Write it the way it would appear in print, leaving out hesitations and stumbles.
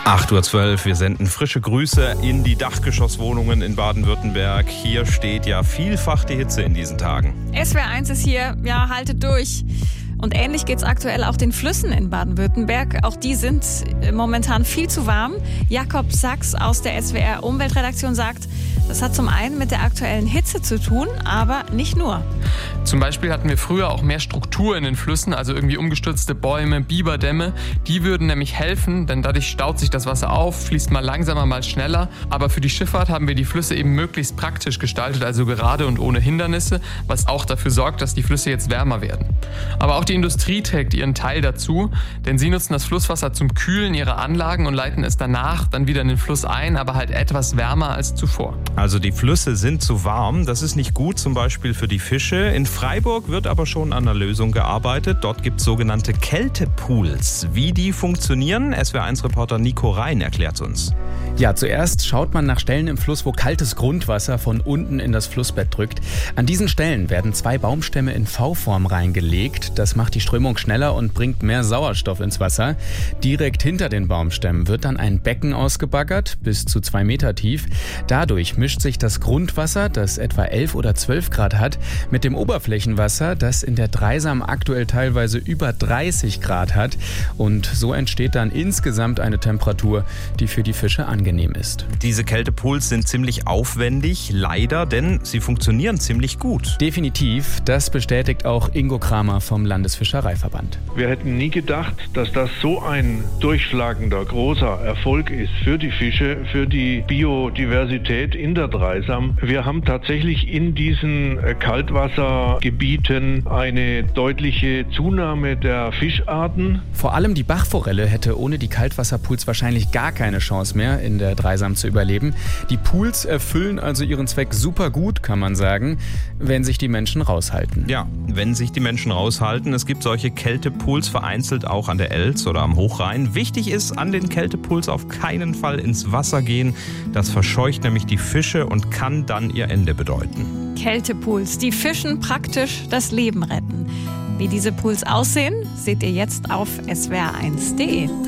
8:12 Uhr, wir senden frische Grüße in die Dachgeschosswohnungen in Baden-Württemberg. Hier steht ja vielfach die Hitze in diesen Tagen. SWR1 ist hier, ja, haltet durch. Und ähnlich geht es aktuell auch den Flüssen in Baden-Württemberg. Auch die sind momentan viel zu warm. Jakob Sachs aus der SWR-Umweltredaktion sagt, das hat zum einen mit der aktuellen Hitze zu tun, aber nicht nur. Zum Beispiel hatten wir früher auch mehr Struktur in den Flüssen, also irgendwie umgestürzte Bäume, Biberdämme. Die würden nämlich helfen, denn dadurch staut sich das Wasser auf, fließt mal langsamer, mal schneller. Aber für die Schifffahrt haben wir die Flüsse eben möglichst praktisch gestaltet, also gerade und ohne Hindernisse, was auch dafür sorgt, dass die Flüsse jetzt wärmer werden. Aber auch die Industrie trägt ihren Teil dazu, denn sie nutzen das Flusswasser zum Kühlen ihrer Anlagen und leiten es danach dann wieder in den Fluss ein, aber halt etwas wärmer als zuvor. Also die Flüsse sind zu warm, das ist nicht gut, zum Beispiel für die Fische. In Freiburg wird aber schon an einer Lösung gearbeitet. Dort gibt es sogenannte Kältepools. Wie die funktionieren, SWR1-Reporter Nico Rhein erklärt uns. Ja, zuerst schaut man nach Stellen im Fluss, wo kaltes Grundwasser von unten in das Flussbett drückt. An diesen Stellen werden 2 Baumstämme in V-Form reingelegt. Das macht die Strömung schneller und bringt mehr Sauerstoff ins Wasser. Direkt hinter den Baumstämmen wird dann ein Becken ausgebaggert, bis zu 2 Meter tief. Dadurch mischt sich das Grundwasser, das etwa 11 oder 12 Grad hat, mit dem Oberflächenwasser, das in der Dreisam aktuell teilweise über 30 Grad hat. Und so entsteht dann insgesamt eine Temperatur, die für die Fische angenehm ist. Diese Kältepools sind ziemlich aufwendig, leider, denn sie funktionieren ziemlich gut. Definitiv, das bestätigt auch Ingo Kramer vom Landesfischereiverband. Wir hätten nie gedacht, dass das so ein durchschlagender, großer Erfolg ist für die Fische, für die Biodiversität in der Dreisam. Wir haben tatsächlich in diesen Kaltwassergebieten eine deutliche Zunahme der Fischarten. Vor allem die Bachforelle hätte ohne die Kaltwasserpools wahrscheinlich gar keine Chance mehr, in der Dreisam zu überleben. Die Pools erfüllen also ihren Zweck super gut, kann man sagen, wenn sich die Menschen raushalten. Ja, wenn sich die Menschen raushalten. Es gibt solche Kältepools vereinzelt auch an der Elz oder am Hochrhein. Wichtig ist, an den Kältepools auf keinen Fall ins Wasser gehen. Das verscheucht nämlich die Fische und kann dann ihr Ende bedeuten. Kältepools, die Fischen praktisch das Leben retten. Wie diese Pools aussehen, seht ihr jetzt auf swr1.de.